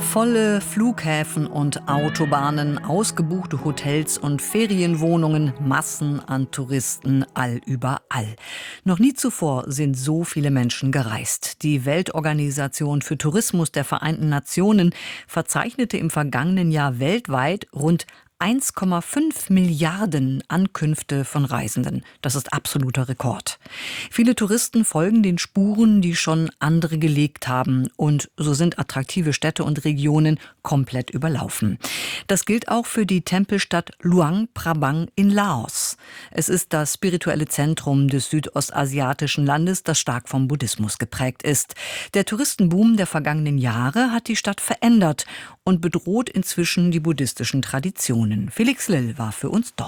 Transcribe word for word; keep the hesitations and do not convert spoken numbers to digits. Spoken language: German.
Volle Flughäfen und Autobahnen, ausgebuchte Hotels und Ferienwohnungen, Massen an Touristen allüberall. Noch nie zuvor sind so viele Menschen gereist. Die Weltorganisation für Tourismus der Vereinten Nationen verzeichnete im vergangenen Jahr weltweit rund eins Komma fünf Milliarden Ankünfte von Reisenden. Das ist absoluter Rekord. Viele Touristen folgen den Spuren, die schon andere gelegt haben. Und so sind attraktive Städte und Regionen komplett überlaufen. Das gilt auch für die Tempelstadt Luang Prabang in Laos. Es ist das spirituelle Zentrum des südostasiatischen Landes, das stark vom Buddhismus geprägt ist. Der Touristenboom der vergangenen Jahre hat die Stadt verändert und bedroht inzwischen die buddhistischen Traditionen. Felix Lill war für uns dort.